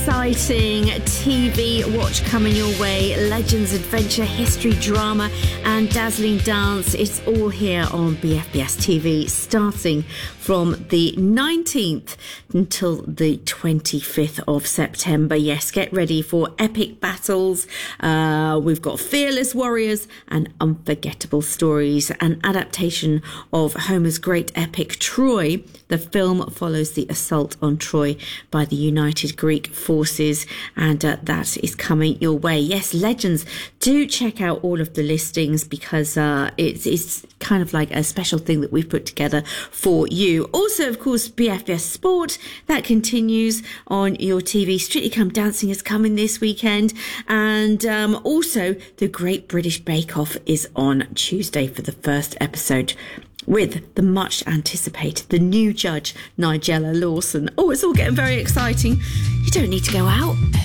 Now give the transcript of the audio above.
exciting TV watch coming your way. Legends, adventure, history, drama and dazzling dance. It's all here on BFBS TV, starting from the 19th until the 25th of September. Yes, get ready for epic battles. We've got fearless warriors and unforgettable stories. An adaptation of Homer's great epic Troy. The film follows the assault on Troy by the United Greek forces, and that is coming your way. Yes, Legends, do check out all of the listings because it's kind of like a special thing that we've put together for you. Also, of course, BFBS Sport, that continues on your TV. Strictly Come Dancing is coming this weekend, and also the Great British Bake Off is on Tuesday for the first episode, with the much anticipated, the new judge, Nigella Lawson. Oh, it's all getting very exciting. You don't need to go out.